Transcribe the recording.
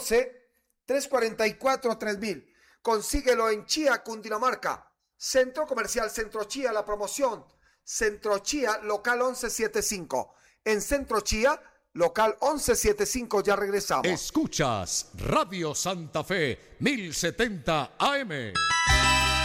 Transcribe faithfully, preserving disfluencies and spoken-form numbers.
doce, tres cuatro cuatro, tres mil. Consíguelo en Chía, Cundinamarca. Centro Comercial Centro Chía, la promoción. Centro Chía, local once setenta y cinco. En Centro Chía, local once setenta y cinco, ya regresamos. Escuchas Radio Santa Fe, mil setenta A M.